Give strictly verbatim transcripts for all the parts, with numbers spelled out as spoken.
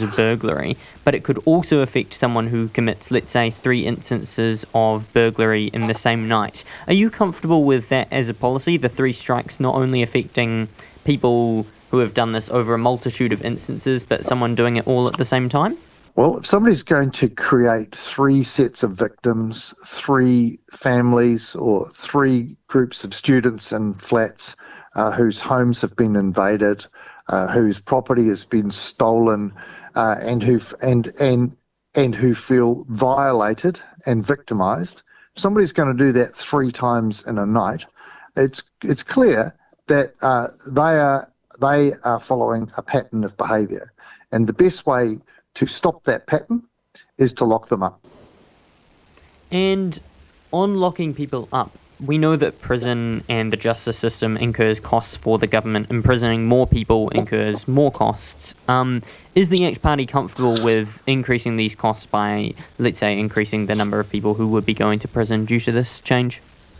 instances of burglary, but it could also affect someone who commits, let's say, three instances of burglary in the same night. Are you comfortable with that as a policy, the three strikes not only affecting people who have done this over a multitude of instances, but someone doing it all at the same time? Well, if somebody's going to create three sets of victims, three families, or three groups of students in flats uh, whose homes have been invaded, uh, whose property has been stolen, uh, and who and and and who feel violated and victimised, if somebody's going to do that three times in a night, it's it's clear that uh, they are they are following a pattern of behaviour, and the best way to stop that pattern is to lock them up. And on locking people up, we know that prison and the justice system incurs costs for the government. Imprisoning more people incurs more costs. Um, is the Act Party comfortable with increasing these costs by, let's say, increasing the number of people who would be going to prison due to this change?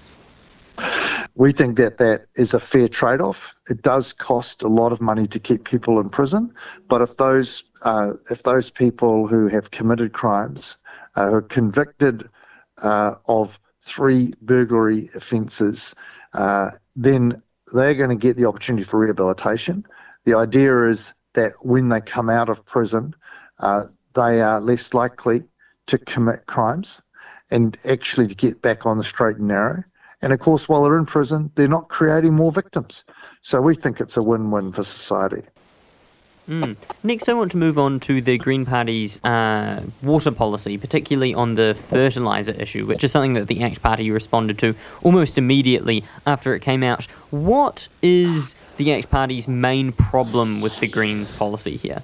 We think that that is a fair trade-off. It does cost a lot of money to keep people in prison, but if those uh, if those people who have committed crimes, uh, who are convicted uh, of three burglary offences, uh, then they're going to get the opportunity for rehabilitation. The idea is that when they come out of prison, uh, they are less likely to commit crimes and actually to get back on the straight and narrow. And of course, while they're in prison, they're not creating more victims. So we think it's a win-win for society. Mm. Next, I want to move on to the Green Party's uh, water policy, particularly on the fertiliser issue, which is something that the Act Party responded to almost immediately after it came out. What is the Act Party's main problem with the Greens policy here?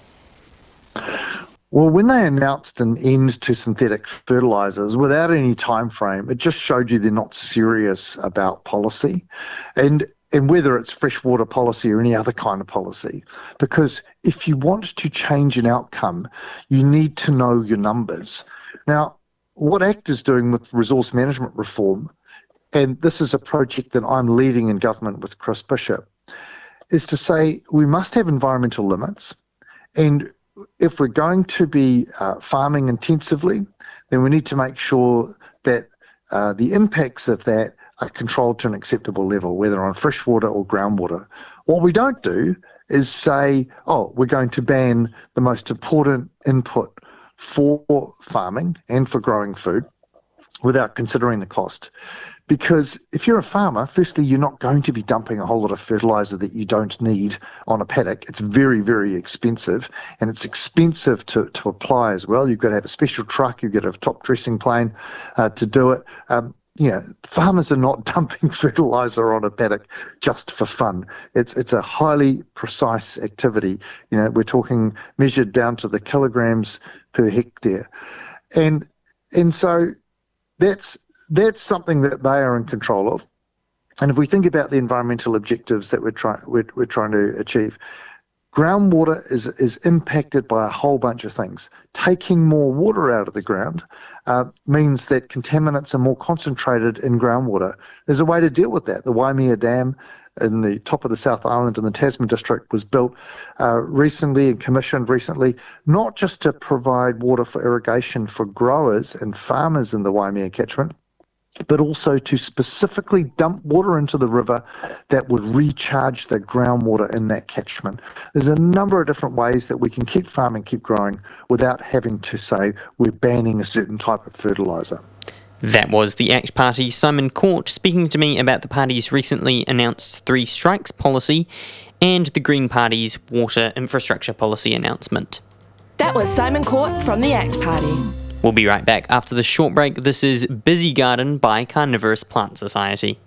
Well, when they announced an end to synthetic fertilisers without any time frame, it just showed you they're not serious about policy. And and whether it's freshwater policy or any other kind of policy. Because if you want to change an outcome, you need to know your numbers. Now, what ACT is doing with resource management reform, and this is a project that I'm leading in government with Chris Bishop, is to say we must have environmental limits, and if we're going to be uh, farming intensively, then we need to make sure that uh, the impacts of that are controlled to an acceptable level, whether on freshwater or groundwater. What we don't do is say, oh, we're going to ban the most important input for farming and for growing food without considering the cost. Because if you're a farmer, firstly, you're not going to be dumping a whole lot of fertiliser that you don't need on a paddock. It's very, very expensive, and it's expensive to, to apply as well. You've got to have a special truck, you've got to have a top dressing plane uh, to do it. Um, you know, farmers are not dumping fertiliser on a paddock just for fun. It's it's a highly precise activity. You know, we're talking measured down to the kilograms per hectare. And and so that's That's something that they are in control of. And if we think about the environmental objectives that we're trying we're, we're trying to achieve, groundwater is is impacted by a whole bunch of things. Taking more water out of the ground uh, means that contaminants are more concentrated in groundwater. There's a way to deal with that. The Waimea Dam in the top of the South Island in the Tasman district was built uh, recently and commissioned recently, not just to provide water for irrigation for growers and farmers in the Waimea catchment, but also to specifically dump water into the river that would recharge the groundwater in that catchment. There's a number of different ways that we can keep farming, keep growing, without having to say we're banning a certain type of fertiliser. That was the ACT Party, Simon Court, speaking to me about the party's recently announced three strikes policy and the Green Party's water infrastructure policy announcement. That was Simon Court from the ACT Party. We'll be right back after this short break. This is Busy Garden by Carnivorous Plant Society.